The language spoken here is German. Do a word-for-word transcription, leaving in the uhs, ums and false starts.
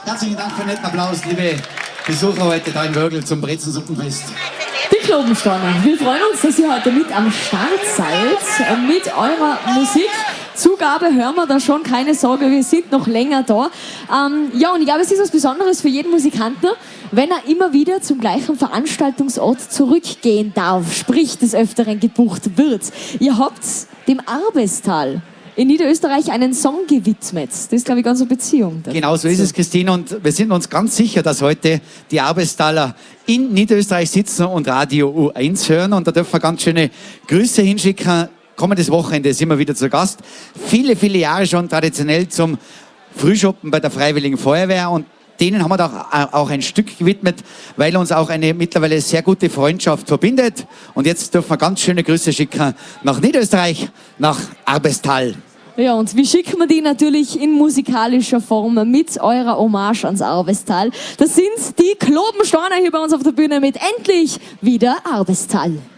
Herzlichen Dank für den netten Applaus, liebe Besucher heute da in Wörgl zum Brezensuppenfest. Die Klobensteiner, wir freuen uns, dass ihr heute mit am Start seid, mit eurer Musik. Zugabe hören wir da schon, keine Sorge, wir sind noch länger da. Ähm, ja, und ich glaube, es ist was Besonderes für jeden Musikanten, wenn er immer wieder zum gleichen Veranstaltungsort zurückgehen darf, sprich des Öfteren gebucht wird. Ihr habt dem Arbestal in Niederösterreich einen Song gewidmet. Das ist, glaube ich, ganz eine Beziehung. Genau so ist es, Christine. Und wir sind uns ganz sicher, dass heute die Arbestaler in Niederösterreich sitzen und Radio U eins hören. Und da dürfen wir ganz schöne Grüße hinschicken. Kommendes Wochenende sind wir wieder zu Gast. Viele, viele Jahre schon traditionell zum Frühschoppen bei der Freiwilligen Feuerwehr. Und denen haben wir doch auch ein Stück gewidmet, weil uns auch eine mittlerweile sehr gute Freundschaft verbindet. Und jetzt dürfen wir ganz schöne Grüße schicken nach Niederösterreich, nach Arbestal. Ja, und wie schicken wir die natürlich in musikalischer Form mit eurer Hommage ans Arbestal? Das sind die Klobensteiner hier bei uns auf der Bühne mit endlich wieder Arbestal.